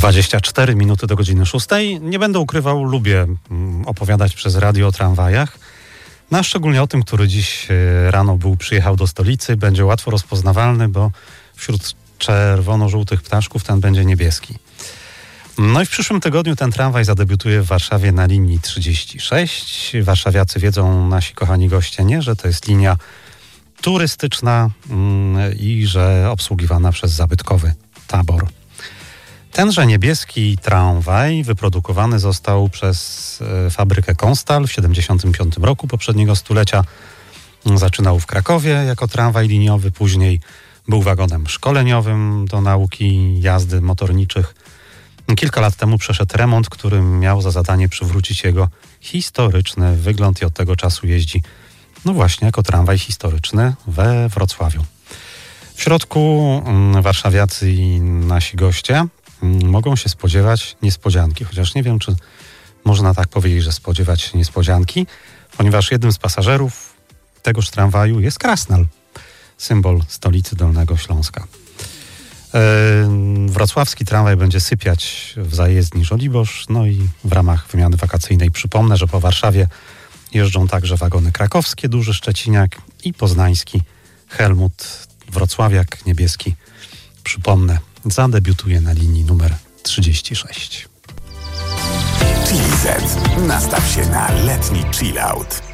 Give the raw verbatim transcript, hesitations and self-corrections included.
dwadzieścia cztery minuty do godziny szóstej. Nie będę ukrywał, lubię opowiadać przez radio o tramwajach. No a szczególnie o tym, który dziś rano był, przyjechał do stolicy. Będzie łatwo rozpoznawalny, bo wśród czerwono-żółtych ptaszków ten będzie niebieski. No i w przyszłym tygodniu ten tramwaj zadebiutuje w Warszawie na linii trzydzieści sześć. Warszawiacy wiedzą, nasi kochani goście, nie, że to jest linia turystyczna mm, i że obsługiwana przez zabytkowy Tabor. Tenże niebieski tramwaj wyprodukowany został przez e, fabrykę Konstal w siedemdziesiątym piątym roku poprzedniego stulecia. Zaczynał w Krakowie jako tramwaj liniowy, później był wagonem szkoleniowym do nauki jazdy motorniczych. Kilka lat temu przeszedł remont, który miał za zadanie przywrócić jego historyczny wygląd i od tego czasu jeździ no właśnie jako tramwaj historyczny we Wrocławiu. W środku mm, warszawiacy i nasi goście mm, mogą się spodziewać niespodzianki, chociaż nie wiem, czy można tak powiedzieć, że spodziewać się niespodzianki, ponieważ jednym z pasażerów tegoż tramwaju jest Krasnal, symbol stolicy Dolnego Śląska. Wrocławski tramwaj będzie sypiać w zajezdni Żoliborz, no i w ramach wymiany wakacyjnej przypomnę, że po Warszawie jeżdżą także wagony krakowskie, Duży Szczeciniak i poznański Helmut. Wrocławiak niebieski, przypomnę, zadebiutuje na linii numer trzydzieści sześć. Chili Z. Nastaw się na letni chill out.